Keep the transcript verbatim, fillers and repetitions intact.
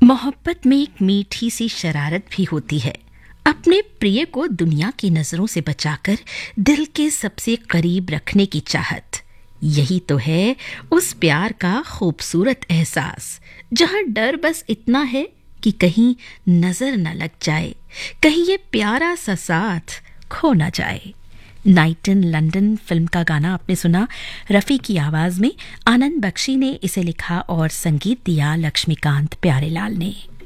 मोहब्बत में एक मीठी सी शरारत भी होती है। अपने प्रिय को दुनिया की नजरों से बचाकर दिल के सबसे करीब रखने की चाहत। यही तो है उस प्यार का खूबसूरत एहसास, जहां डर बस इतना है कि कहीं नजर न लग जाए, कहीं ये प्यारा सा साथ खो न जाए। नाइट इन लंदन फिल्म का गाना आपने सुना रफ़ी की आवाज में। आनंद बख्शी ने इसे लिखा और संगीत दिया लक्ष्मीकांत प्यारेलाल ने।